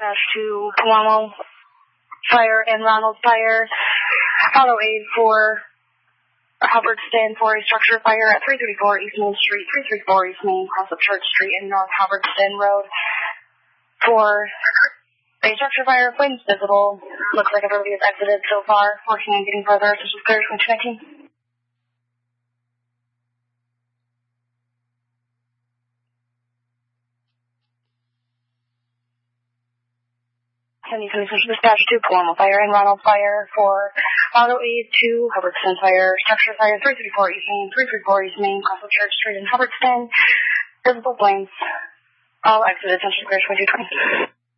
to Palamo Fire and Ronald Fire. Auto aid for Hubbardston for a structure fire at 334 East Main Street, 334 East Main, across up Church Street and North Hubbardston Road. For a structure fire, flames visible. Looks like everybody has exited so far. Working on getting further. This is clear from 219. Can you finish dispatch to Palamo Fire and Ronald Fire for auto aid to Hubbardston Fire, structure fire 334 East Main, 334 East Main, across Church Street in Hubbardston. Visible flames. All exited, attention, clear 2220.